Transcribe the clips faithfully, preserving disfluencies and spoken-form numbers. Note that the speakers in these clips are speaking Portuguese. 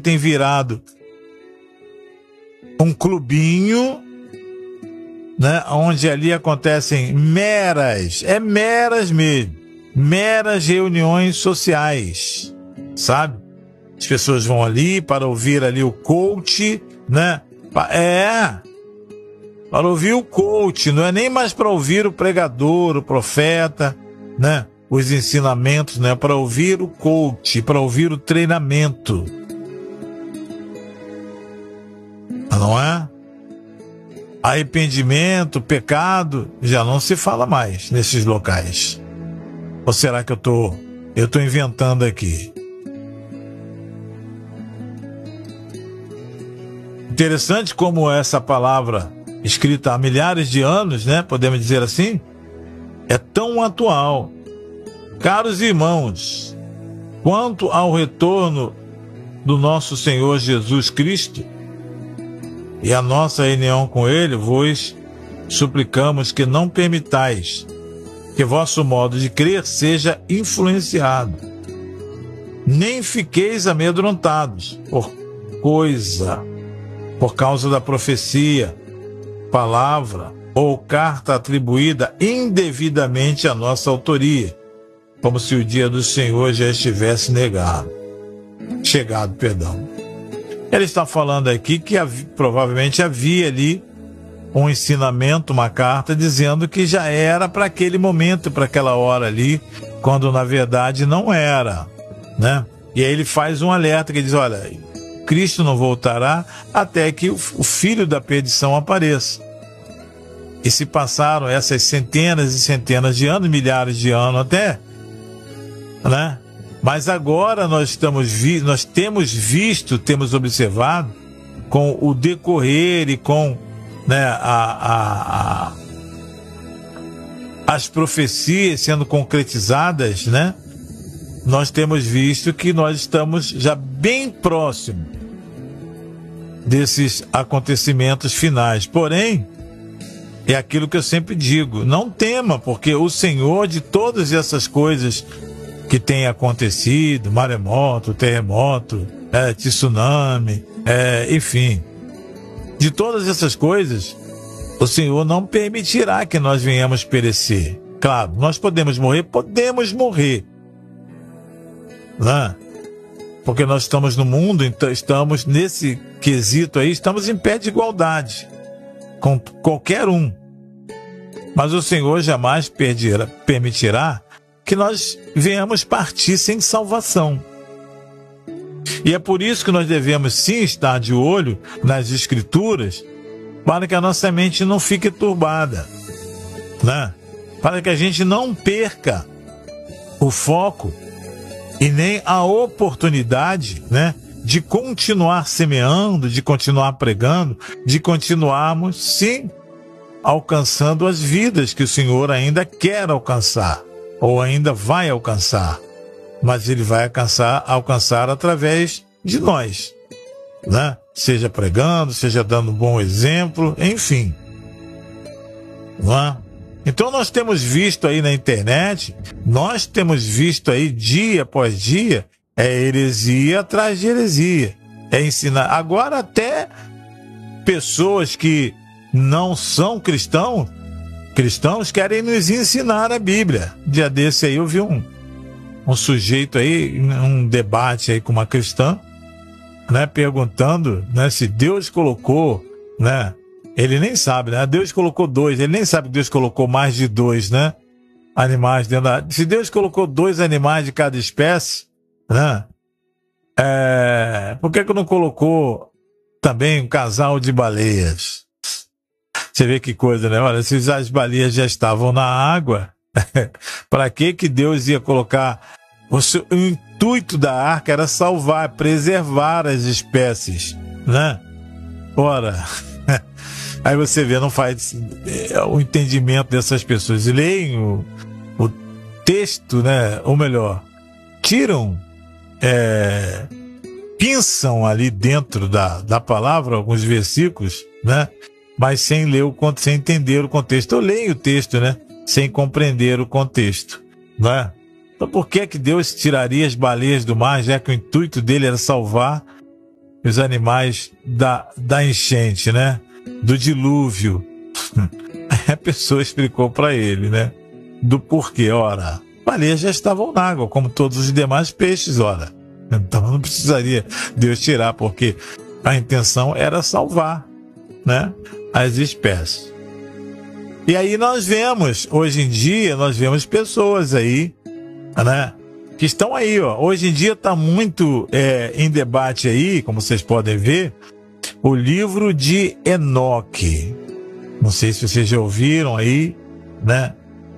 tem virado um clubinho, né, onde ali acontecem meras, é meras mesmo, meras reuniões sociais, sabe? As pessoas vão ali para ouvir ali o coach, né? É, para ouvir o coach, não é nem mais para ouvir o pregador, o profeta, né? Os ensinamentos, né? Para ouvir o coach, para ouvir o treinamento. Não é? Arrependimento, pecado, já não se fala mais nesses locais. Ou será que eu tô, eu tô inventando aqui? Interessante como essa palavra, escrita há milhares de anos, né? Podemos dizer assim, é tão atual. Caros irmãos, quanto ao retorno do nosso Senhor Jesus Cristo e a nossa reunião com Ele, vos suplicamos que não permitais que vosso modo de crer seja influenciado, nem fiqueis amedrontados por coisa, por causa da profecia, palavra ou carta atribuída indevidamente à nossa autoria, como se o dia do Senhor já estivesse negado, chegado, perdão. Ele está falando aqui que havia, provavelmente havia ali um ensinamento, uma carta dizendo que já era para aquele momento, para aquela hora ali, quando na verdade não era, né? E aí ele faz um alerta que diz, olha, Cristo não voltará até que o filho da perdição apareça. E se passaram essas centenas e centenas de anos, milhares de anos até, né? Mas agora nós, estamos vi nós temos visto, temos observado, com o decorrer e com, né, a, a, a, as profecias sendo concretizadas, né? Nós temos visto que nós estamos já bem próximo desses acontecimentos finais. Porém, é aquilo que eu sempre digo, não tema, porque o Senhor de todas essas coisas que têm acontecido, maremoto, terremoto, é, tsunami, é, enfim, de todas essas coisas, o Senhor não permitirá que nós venhamos perecer. Claro, nós podemos morrer, podemos morrer, né? Porque nós estamos no mundo, então estamos nesse quesito aí, estamos em pé de igualdade com qualquer um. Mas o Senhor jamais perdirá, permitirá que nós venhamos partir sem salvação. E é por isso que nós devemos sim estar de olho nas Escrituras, para que a nossa mente não fique turbada, né? Para que a gente não perca o foco e nem a oportunidade, né, de continuar semeando, de continuar pregando, de continuarmos, sim, alcançando as vidas que o Senhor ainda quer alcançar, ou ainda vai alcançar. Mas Ele vai alcançar, alcançar através de nós, né? Seja pregando, seja dando um bom exemplo, enfim. Não é? Então nós temos visto aí na internet, nós temos visto aí dia após dia, é heresia atrás de heresia. É ensinar. Agora até pessoas que não são cristãos, cristãos querem nos ensinar a Bíblia. Dia desse aí eu vi um, um sujeito aí, um debate aí com uma cristã, né, perguntando, né, se Deus colocou, né, ele nem sabe, né, Deus colocou dois, ele nem sabe que Deus colocou mais de dois, né, animais dentro da... Se Deus colocou dois animais de cada espécie, né, é... por que que não colocou também um casal de baleias? Você vê que coisa, né? Olha, se as baleias já estavam na água, para que que Deus ia colocar... O, seu, o intuito da arca era salvar, preservar as espécies, né? Ora, aí você vê, não faz é, o entendimento dessas pessoas. Leem o, o texto, né? Ou melhor, tiram, é, pinçam ali dentro da, da palavra alguns versículos, né? Mas sem ler o sem entender o contexto. Eu leio o texto, né? Sem compreender o contexto, né? Então por que que Deus tiraria as baleias do mar, já que o intuito dele era salvar os animais da, da enchente, né? Do dilúvio. Aí a pessoa explicou para ele, né? Do porquê, ora, baleias já estavam na água, como todos os demais peixes, ora. Então não precisaria Deus tirar, porque a intenção era salvar, né, as espécies. E aí nós vemos, hoje em dia, nós vemos pessoas aí, né, que estão aí, ó. Hoje em dia está muito é, em debate aí, como vocês podem ver, o livro de Enoque. Não sei se vocês já ouviram aí, né?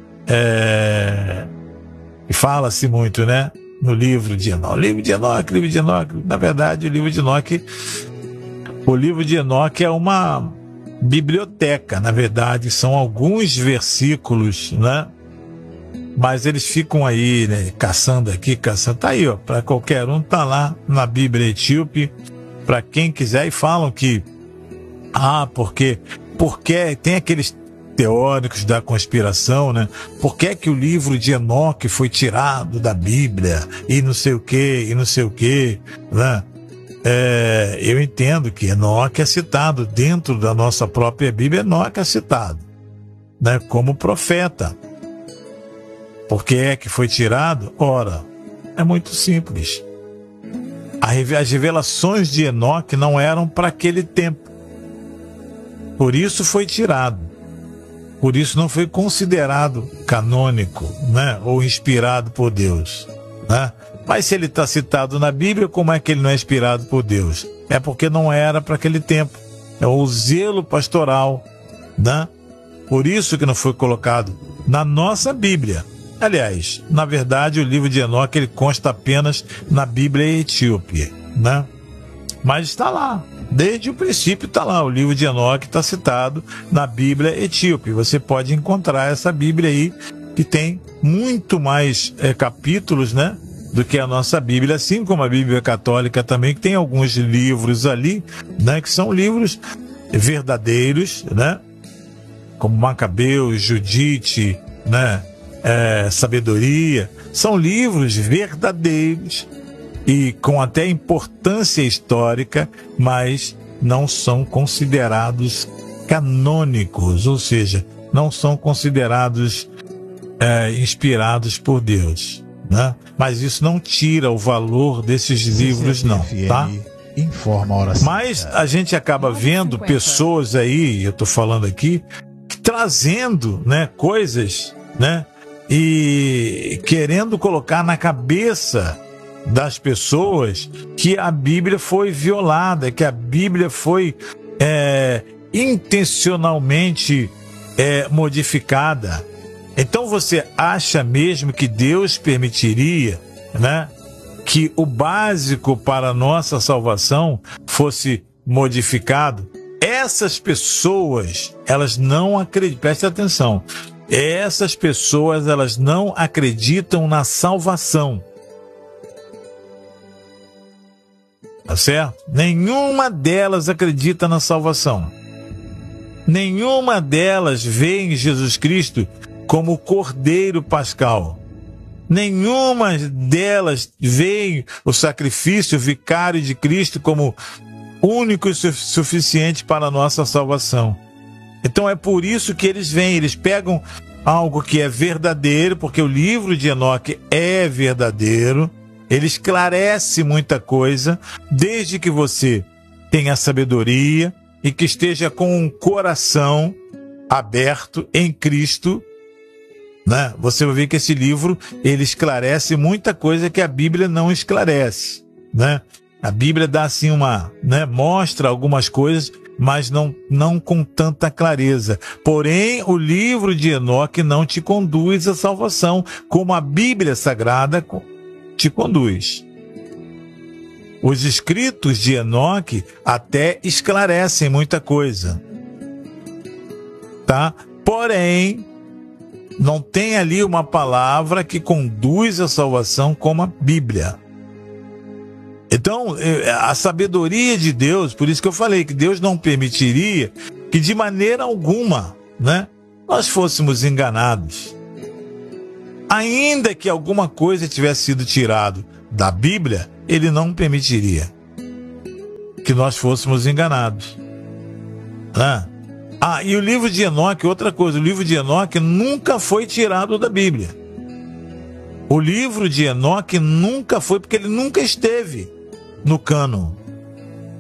É... E fala-se muito, né? No livro de Enoque. Livro de Enoque, livro de Enoque. Na verdade, o livro de Enoque, o livro de Enoque é uma biblioteca, na verdade, são alguns versículos, né? Mas eles ficam aí, né? Caçando aqui, caçando. Tá aí, ó. Para qualquer um, tá lá na Bíblia Etíope. Para quem quiser, e falam que, ah, porque, porque tem aqueles teóricos da conspiração, né? Por que é que o livro de Enoque foi tirado da Bíblia e não sei o que, e não sei o que, né? É, eu entendo que Enoque é citado dentro da nossa própria Bíblia. Enoque é citado, né? Como profeta. Por que é que foi tirado? Ora, é muito simples. As revelações de Enoque não eram para aquele tempo. Por isso foi tirado. Por isso não foi considerado canônico, né? Ou inspirado por Deus, né? Mas se ele está citado na Bíblia, como é que ele não é inspirado por Deus? É porque não era para aquele tempo. É o zelo pastoral, né? Por isso que não foi colocado na nossa Bíblia. Aliás, na verdade, o livro de Enoque ele consta apenas na Bíblia Etíope, né? Mas está lá, desde o princípio está lá, o livro de Enoque está citado na Bíblia Etíope. Você pode encontrar essa Bíblia aí, que tem muito mais é, capítulos, né, do que a nossa Bíblia, assim como a Bíblia Católica também, que tem alguns livros ali, né, que são livros verdadeiros, né, como Macabeus, Judite, né, É, sabedoria, são livros verdadeiros e com até importância histórica, mas não são considerados canônicos, ou seja, não são considerados é, inspirados por Deus, né? Mas isso não tira o valor desses livros, não, tá? Informa a hora. Mas a gente acaba vendo pessoas aí, eu estou falando aqui, trazendo, né, coisas, né, e querendo colocar na cabeça das pessoas que a Bíblia foi violada, que a Bíblia foi é, intencionalmente é, modificada. Então você acha mesmo que Deus permitiria, né, que o básico para a nossa salvação fosse modificado? Essas pessoas, elas não acreditam, preste atenção, essas pessoas, elas não acreditam na salvação. Tá certo? Nenhuma delas acredita na salvação. Nenhuma delas vê em Jesus Cristo como o Cordeiro Pascal. Nenhuma delas vê o sacrifício vicário de Cristo como único e suficiente para a nossa salvação. Então é por isso que eles vêm, eles pegam algo que é verdadeiro, porque o livro de Enoque é verdadeiro, ele esclarece muita coisa, desde que você tenha sabedoria e que esteja com um coração aberto em Cristo, né? Você vai ver que esse livro, ele esclarece muita coisa que a Bíblia não esclarece, né? A Bíblia dá assim uma, né, mostra algumas coisas, mas não, não com tanta clareza. Porém, o livro de Enoque não te conduz à salvação, como a Bíblia Sagrada te conduz. Os escritos de Enoque até esclarecem muita coisa, tá? Porém, não tem ali uma palavra que conduz à salvação como a Bíblia. Então, a sabedoria de Deus, por isso que eu falei que Deus não permitiria que de maneira alguma, né, nós fôssemos enganados. Ainda que alguma coisa tivesse sido tirado da Bíblia, ele não permitiria. que nós fôssemos enganados. Né? Ah, e o livro de Enoque, outra coisa, o livro de Enoque nunca foi tirado da Bíblia. O livro de Enoque nunca foi, porque ele nunca esteve no cânon.